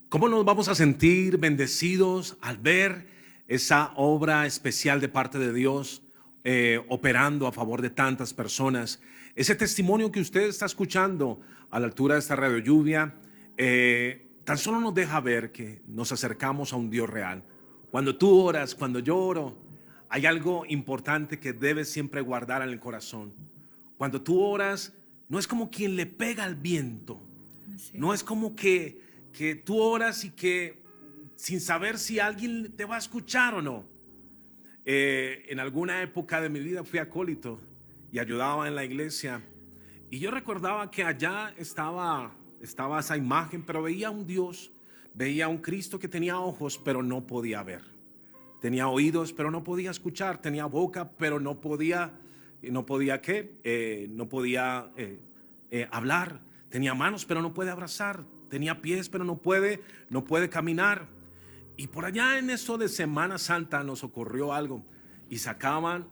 ¿Cómo nos vamos a sentir bendecidos al ver esa obra especial de parte de Dios operando a favor de tantas personas? Ese testimonio que usted está escuchando a la altura de esta radio lluvia, tan solo nos deja ver que nos acercamos a un Dios real. Cuando tú oras, cuando yo oro, hay algo importante que debes siempre guardar en el corazón. Cuando tú oras, no es como quien le pega al viento. Así No es. es como que tú oras y que sin saber si alguien te va a escuchar o no. En alguna época de mi vida fui acólito y ayudaba en la iglesia. Y yo recordaba que allá estaba esa imagen, pero veía un Dios, veía un Cristo que tenía ojos, pero no podía ver. Tenía oídos, pero no podía escuchar. Tenía boca, pero no podía ¿qué? No podía hablar. Tenía manos, pero no puede abrazar. Tenía pies, pero no puede caminar. Y por allá en eso de Semana Santa nos ocurrió algo. Y sacaban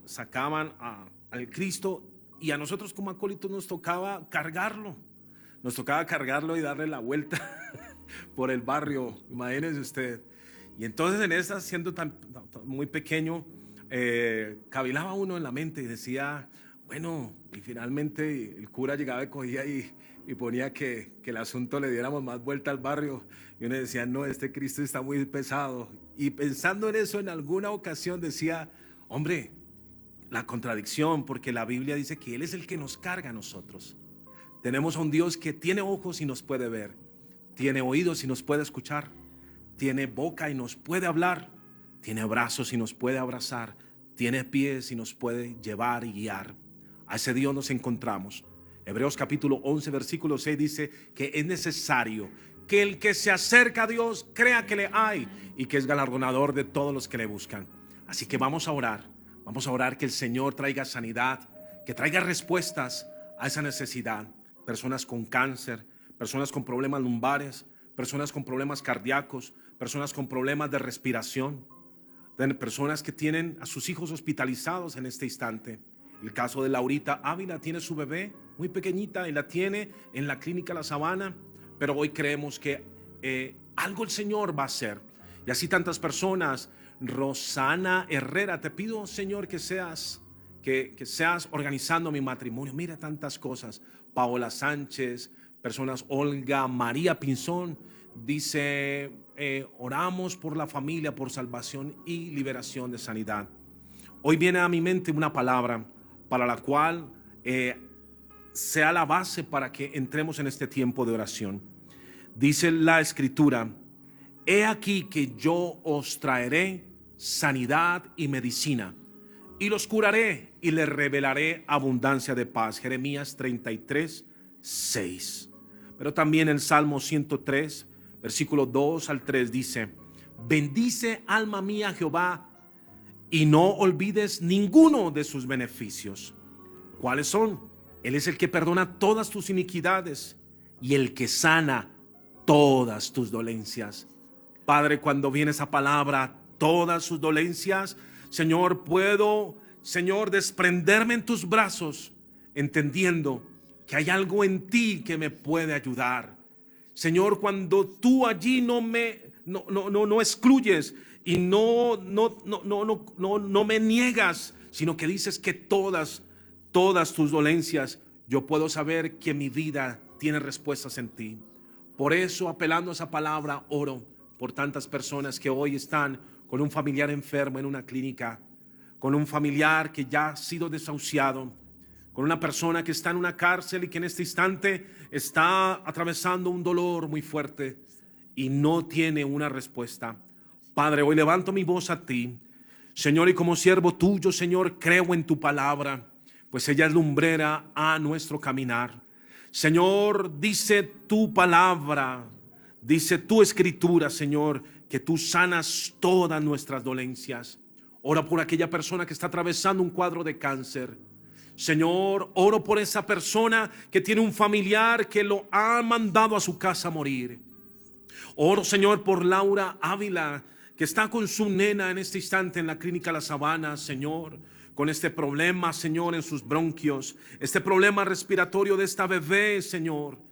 al Cristo, y a nosotros como acólitos nos tocaba cargarlo. Nos tocaba cargarlo y darle la vuelta por el barrio, imagínese usted. Y entonces en esa, siendo muy pequeño, cavilaba uno en la mente y decía, bueno, y finalmente el cura llegaba y cogía y ponía que el asunto le diéramos más vuelta al barrio. Y uno decía, no, este Cristo está muy pesado. Y pensando en eso, en alguna ocasión decía, hombre, la contradicción, porque la Biblia dice que Él es el que nos carga a nosotros. Tenemos a un Dios que tiene ojos y nos puede ver, tiene oídos y nos puede escuchar, tiene boca y nos puede hablar, tiene brazos y nos puede abrazar, tiene pies y nos puede llevar y guiar. A ese Dios nos encontramos. Hebreos capítulo 11 versículo 6 dice que es necesario que el que se acerca a Dios crea que le hay y que es galardonador de todos los que le buscan. Así que vamos a orar que el Señor traiga sanidad, que traiga respuestas a esa necesidad. Personas con cáncer, personas con problemas lumbares, personas con problemas cardíacos, personas con problemas de respiración, personas que tienen a sus hijos hospitalizados en este instante. El caso de Laurita Ávila, tiene su bebé muy pequeñita y la tiene en la clínica La Sabana, pero hoy creemos que algo el Señor va a hacer. Y así tantas personas. Rosana Herrera, te pido, Señor, que seas organizando mi matrimonio. Mira tantas cosas. Paola Sánchez, personas, Olga María Pinzón, dice, oramos por la familia, por salvación y liberación de sanidad. Hoy viene a mi mente una palabra para la cual sea la base para que entremos en este tiempo de oración. Dice la Escritura, he aquí que yo os traeré sanidad y medicina, y los curaré y les revelaré abundancia de paz. Jeremías 33, 6. Pero también el Salmo 103, versículo 2 al 3 dice, bendice alma mía Jehová, y no olvides ninguno de sus beneficios. ¿Cuáles son? Él es el que perdona todas tus iniquidades y el que sana todas tus dolencias. Padre, cuando viene esa palabra, todas sus dolencias, Señor, puedo, Señor, desprenderme en tus brazos, entendiendo que hay algo en ti que me puede ayudar. Señor, cuando tú allí no excluyes y no me niegas, sino que dices que todas tus dolencias, yo puedo saber que mi vida tiene respuestas en ti. Por eso, apelando a esa palabra, oro por tantas personas que hoy están con un familiar enfermo en una clínica, con un familiar que ya ha sido desahuciado, con una persona que está en una cárcel y que en este instante está atravesando un dolor muy fuerte y no tiene una respuesta. Padre, hoy levanto mi voz a ti, Señor, y como siervo tuyo, Señor, creo en tu palabra, pues ella es lumbrera a nuestro caminar. Señor, dice tu palabra, dice tu escritura, Señor, que tú sanas todas nuestras dolencias. Ora por aquella persona que está atravesando un cuadro de cáncer. Señor, oro por esa persona que tiene un familiar que lo ha mandado a su casa a morir. Oro, Señor, por Laura Ávila, que está con su nena en este instante en la clínica La Sabana, Señor, con este problema, Señor, en sus bronquios, este problema respiratorio de esta bebé, Señor.